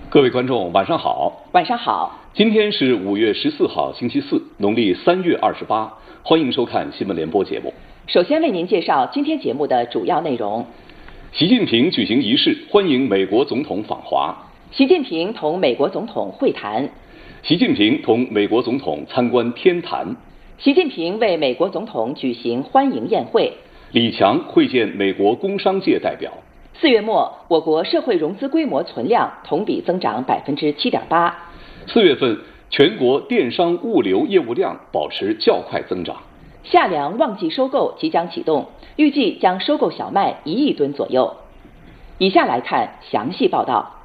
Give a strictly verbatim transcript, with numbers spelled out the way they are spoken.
各位观众，晚上好。 晚上好。 今天是五月十四号，星期四，农历三月二十八。欢迎收看新闻联播节目。 首先为您介绍今天节目的主要内容。 习近平举行仪式，欢迎美国总统访华。 习近平同美国总统会谈。 习近平同美国总统参观天坛。 习近平为美国总统举行欢迎宴会。 李强会见美国工商界代表。 四月末，我国社会融资规模存量同比增长百分之七点八。 四月份，全国电商物流业务量保持较快增长。 夏粮旺季收购即将启动，预计将收购小麦一亿吨左右。以下来看详细报道。